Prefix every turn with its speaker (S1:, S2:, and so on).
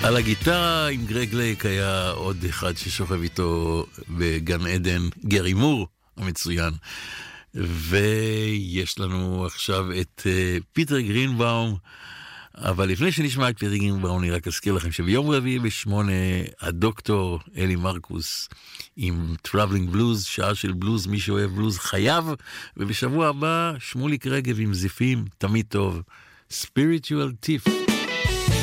S1: על הגיטרה עם גרג לייק היה עוד אחד ששוכב איתו בגן עדן, גרי מור המצוין. ויש לנו עכשיו את פיטר גרינבאום, אבל לפני שנשמע את פיטר גרינבאום אני רק אזכיר לכם שביום רביעי ב8 הדוקטור אלי מרקוס עם טראבלינג בלוז, שעה של בלוז, מי שאוהב בלוז חייב, ובשבוע הבא שמוליק רגב עם זיפים, תמיד טוב, Spiritual Thief.